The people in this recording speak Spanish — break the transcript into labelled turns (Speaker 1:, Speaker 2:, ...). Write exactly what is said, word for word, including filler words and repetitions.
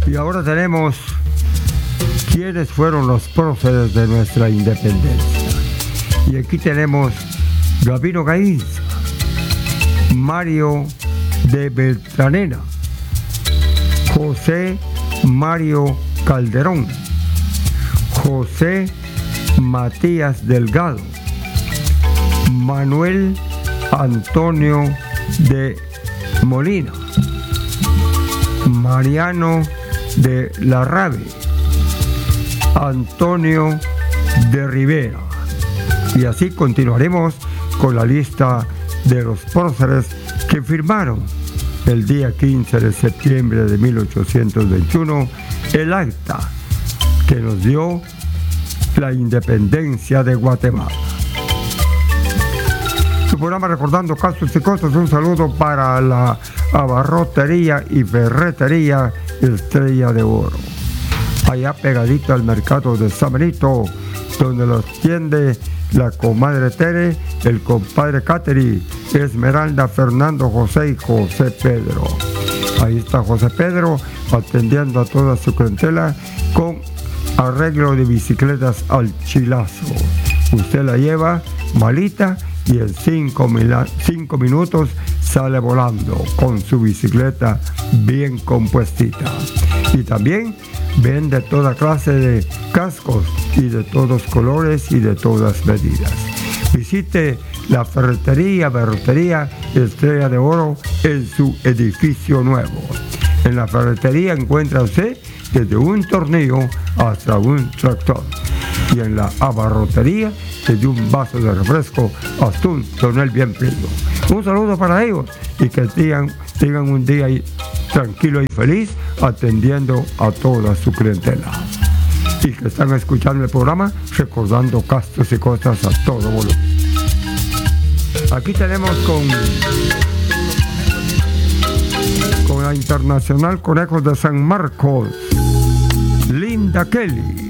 Speaker 1: Y ahora tenemos quiénes fueron los próceres de nuestra independencia. Y aquí tenemos Gabino Gainza, Mario de Beltranena, José Mario Calderón, José Matías Delgado, Manuel Antonio de Molina, Mariano de Larrabe, Antonio de Rivera. Y así continuaremos con la lista de los próceres que firmaron el día quince de septiembre de mil ochocientos veintiuno el acta que nos dio la independencia de Guatemala. Su programa Recordando Casos y Cosas, un saludo para la abarrotería y ferretería Estrella de Oro, allá pegadito al mercado de San Benito, donde los tiende la comadre Tere, el compadre Cateri, Esmeralda, Fernando, José y José Pedro. Ahí está José Pedro atendiendo a toda su clientela con arreglo de bicicletas al chilazo. Usted la lleva malita y en cinco, mila, cinco minutos sale volando con su bicicleta bien compuestita. Y también vende toda clase de cascos y de todos colores y de todas medidas. Visite la ferretería, ferretería Estrella de Oro en su edificio nuevo. En la ferretería encuentra usted desde un tornillo hasta un tractor. Y en la abarrotería, desde un vaso de refresco hasta un tonel bien frío. Un saludo para ellos y que tengan, tengan un día tranquilo y feliz atendiendo a toda su clientela. Y que están escuchando el programa Recordando Casos y Cosas a todo volumen. Aquí tenemos con, con la Internacional Conejos de San Marcos, Linda Kelly.